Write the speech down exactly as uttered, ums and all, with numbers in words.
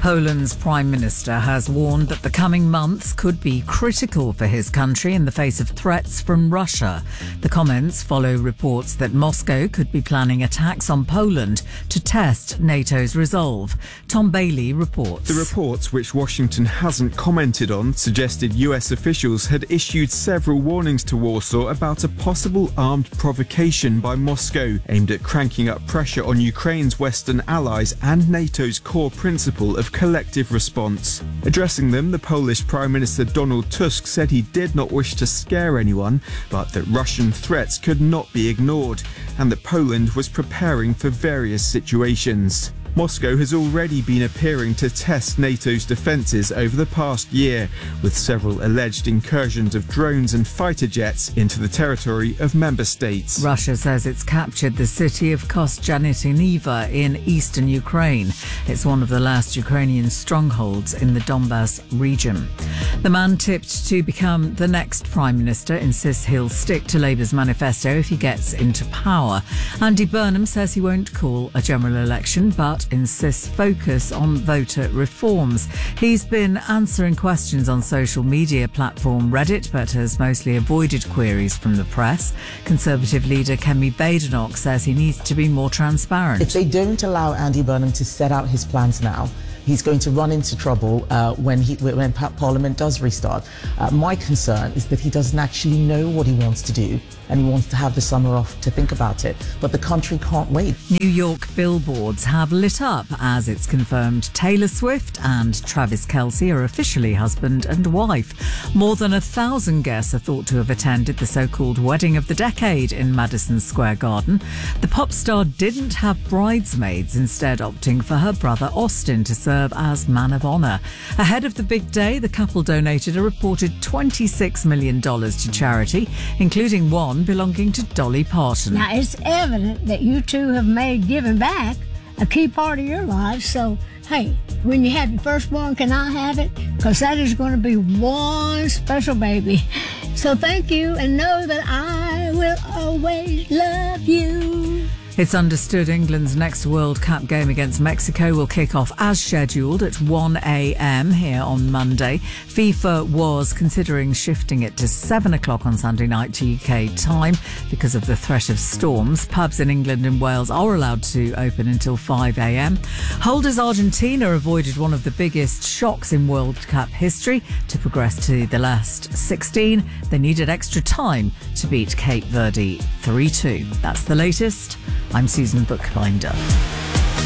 Poland's Prime Minister has warned that the coming months could be critical for his country in the face of threats from Russia. The comments follow reports that Moscow could be planning attacks on Poland to test NATO's resolve. Tom Bailey reports. The reports, which Washington hasn't commented on, suggested U S officials had issued several warnings to Warsaw about a possible armed provocation by Moscow aimed at cranking up pressure on Ukraine's Western allies and NATO's core principle of collective response. Addressing them, the Polish Prime Minister Donald Tusk said he did not wish to scare anyone, but that Russian threats could not be ignored, and that Poland was preparing for various situations. Moscow has already been appearing to test NATO's defences over the past year, with several alleged incursions of drones and fighter jets into the territory of member states. Russia says it's captured the city of Kostyantynivka in eastern Ukraine. It's one of the last Ukrainian strongholds in the Donbas region. The man tipped to become the next Prime Minister insists he'll stick to Labour's manifesto if he gets into power. Andy Burnham says he won't call a general election, but insists focus on voter reforms. He's been answering questions on social media platform Reddit, but has mostly avoided queries from the press. Conservative leader Kemi Badenoch says he needs to be more transparent. If they don't allow Andy Burnham to set out his plans now, he's going to run into trouble uh, when he when Parliament does restart. Uh, my concern is that he doesn't actually know what he wants to do, and he wants to have the summer off to think about it. But the country can't wait. New York billboards have lit up as it's confirmed Taylor Swift and Travis Kelce are officially husband and wife. More than a thousand guests are thought to have attended the so-called wedding of the decade in Madison Square Garden. The pop star didn't have bridesmaids, instead opting for her brother Austin to serve as man of honour. Ahead of the big day, the couple donated a reported twenty-six million dollars to charity, including one belonging to Dolly Parton. Now, it's evident that you two have made giving back a key part of your lives, so hey, when you have your firstborn, can I have it? Because that is going to be one special baby. So thank you, and know that I will always love you. It's understood England's next World Cup game against Mexico will kick off as scheduled at one a.m. here on Monday. FIFA was considering shifting it to seven o'clock on Sunday night to U K time because of the threat of storms. Pubs in England and Wales are allowed to open until five a.m. Holders Argentina avoided one of the biggest shocks in World Cup history to progress to the last sixteen. They needed extra time to beat Cape Verde three two. That's the latest. I'm Susan Bookbinder.